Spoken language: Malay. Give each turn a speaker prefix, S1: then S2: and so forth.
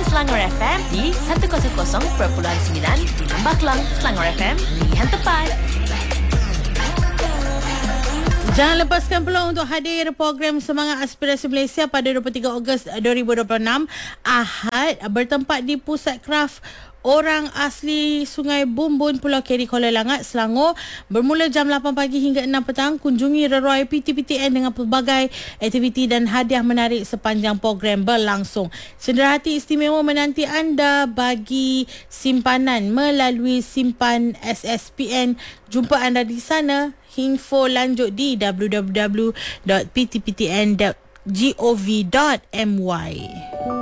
S1: Selangor FM di 100.9 di Lembah Kelang, Selangor FM, pilihan tepat.
S2: Jangan lepaskan peluang untuk hadir program Semangat Aspirasi Malaysia pada 23 Ogos 2026 Ahad, bertempat di Pusat Kraf Orang Asli Sungai Bumbun, Pulau Keri, Kuala Langat, Selangor. Bermula jam 8 pagi hingga 6 petang. Kunjungi Reroy PTPTN dengan pelbagai aktiviti dan hadiah menarik sepanjang program berlangsung. Cenderahati istimewa menanti anda bagi simpanan melalui simpan SSPN. Jumpa anda di sana. Info lanjut di www.ptptn.gov.my.